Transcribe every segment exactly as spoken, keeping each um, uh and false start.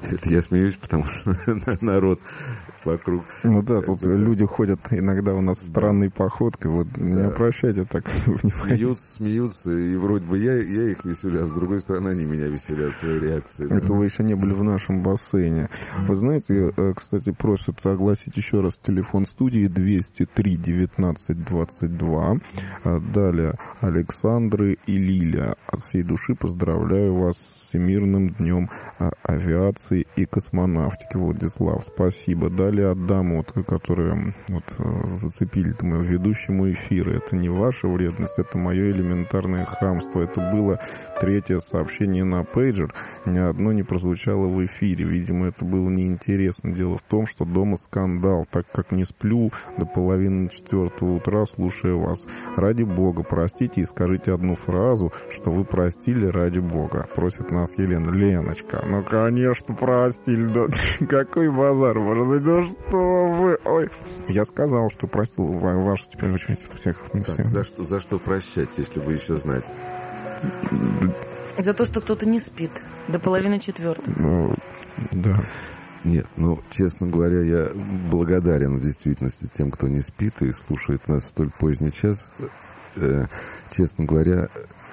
Это я смеюсь, потому что народ вокруг. Ну да, тут люди ходят иногда у нас странной походкой, вот да. Не обращайте так внимания. Смеются, смеются, и вроде бы я, я их веселю, а с другой стороны они меня веселят своей реакцией. Это да. Вы еще не были в нашем бассейне. Вы знаете, кстати, просят огласить еще раз телефон студии двести три девятнадцать двадцать два. Далее Александры и Лиля. От всей души поздравляю вас с Всемирным днем авиации и космонавтики, Владислав. Спасибо. Далее от дамы, вот, которые вот, зацепили моего ведущему эфира. Это не ваша вредность, это мое элементарное хамство. Это было третье сообщение на пейджер. Ни одно не прозвучало в эфире. Видимо, это было неинтересно. Дело в том, что дома скандал, так как не сплю до половины четвертого утра, слушая вас. Ради бога, простите и скажите одну фразу, что вы простили ради бога. Просит нас Елена. Леночка, ну, конечно, простили. Да, какой базар, может быть, да что вы... Ой, я сказал, что простил вашу теперь очень всех. Так, за, что, за что прощать, если вы еще знаете? За то, что кто-то не спит до половины четвертого. Ну, да. Нет, ну, честно говоря, я благодарен в действительности тем, кто не спит и слушает нас в столь поздний час. Э, честно говоря...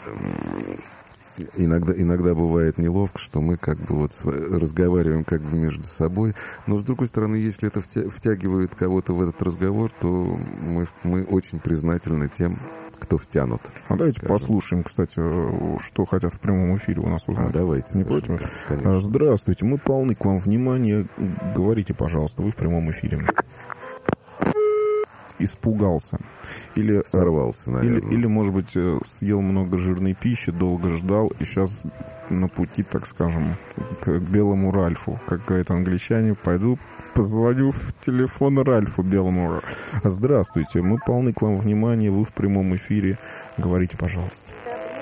Иногда, иногда бывает неловко, что мы как бы вот разговариваем как бы между собой, но с другой стороны, если это втягивает кого-то в этот разговор, то мы, мы очень признательны тем, кто втянут. А давайте скажем. Послушаем, кстати, что хотят в прямом эфире у нас узнать. А, давайте. Не против? Здравствуйте, мы полны к вам внимания. Говорите, пожалуйста, вы в прямом эфире. Испугался. Или сорвался, наверное. Или, или, может быть, съел много жирной пищи, долго ждал, и сейчас на пути, так скажем, к белому Ральфу. Как говорят англичане, пойду позвоню в телефон Ральфу белому. Здравствуйте, мы полны к вам внимания, вы в прямом эфире. Говорите, пожалуйста.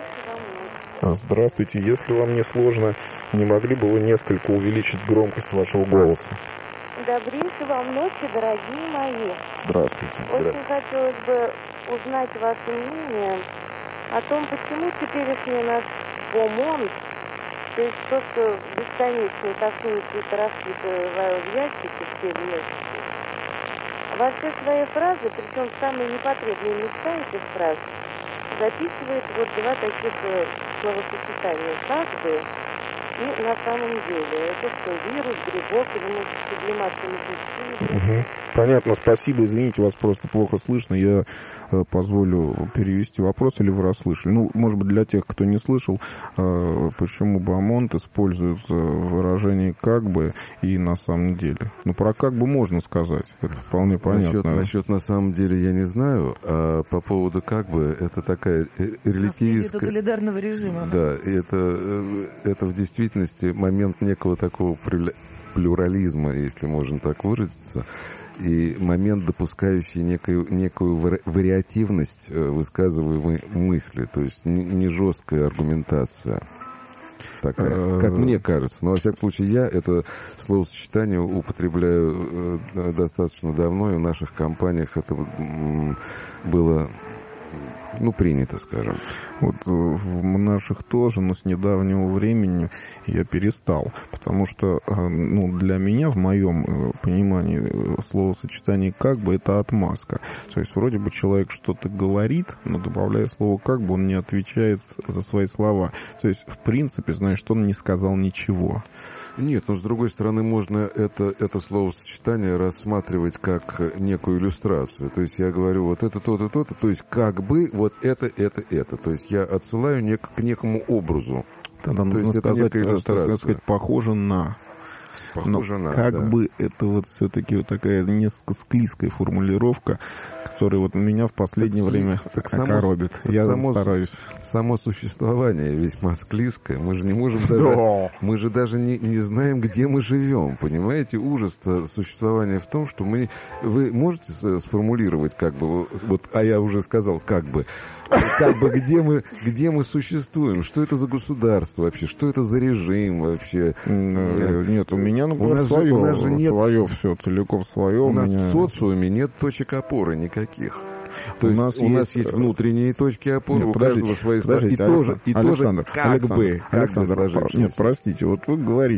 Здравствуйте, если вам не сложно, не могли бы вы несколько увеличить громкость вашего голоса? Добрейшей вам ночи, дорогие мои. Здравствуйте. Очень хотелось бы узнать ваше мнение о том, почему теперешний наш ОМОН, то есть то, что бесконечно тасуется и раскидывая в ящики все вместе, во все свои фразы, причем в самые непотребные места этих фраз, записывает вот два таких словосочетания «как бы» и на самом деле. Это что, вирус, грибок или может сублимация медицины? Понятно, спасибо. Извините, вас просто плохо слышно. Я э, позволю перевести вопрос, или вы расслышали. Ну, может быть, для тех, кто не слышал, э, почему Бамонт использует э, выражение «как бы» и «на самом деле». Ну, про «как бы» можно сказать. Это вполне понятно. Насчет, насчет «на самом деле» я не знаю. А по поводу «как бы» это такая релятивистская... тоталитарного режима. Да, и это, это в действительности момент некого такого плюрализма, если можно так выразиться, и момент, допускающий некую, некую вариативность высказываемой мысли, то есть не, не жесткая аргументация такая, как мне кажется. Но, во всяком случае, я это словосочетание употребляю достаточно давно, и в наших компаниях это было... Ну, принято, скажем. Вот в наших тоже, но с недавнего времени я перестал. Потому что, ну, для меня, в моем понимании, словосочетание «как бы» — это отмазка. То есть, вроде бы человек что-то говорит, но, добавляя слово «как бы», он не отвечает за свои слова. То есть, в принципе, знаешь, что он не сказал ничего. Нет, но с другой стороны, можно это, это словосочетание рассматривать как некую иллюстрацию. То есть я говорю, вот это то-то, то-то, то есть как бы вот это, это, это. То есть я отсылаю нек- к некому образу. Тогда то нужно сказать, это, так сказать, похоже на... Похоже Но на, как да. бы это вот все-таки вот такая несколько склизкая формулировка, которая вот меня в последнее так, время так коробит. Так Я само, стараюсь. Само существование весьма склизкое. Мы же не можем даже... Мы же даже не, не знаем, где мы живем. Понимаете? Ужас существования в том, что мы... Вы можете сформулировать как бы... Вот, а я уже сказал как бы... Как бы где мы, где мы существуем, что это за государство вообще, что это за режим вообще? Нет, нет у меня, например, у нас свое, у нас же нет, свое все, целиком свое. У, у нас меня... в социуме нет точек опоры никаких. То у есть нас у есть... нас есть внутренние точки опоры, нет, у каждого свои слова. И Александр, тоже, и Александр, тоже как Александр, бы, как Александр, бы нет, простите, вот вы говорите,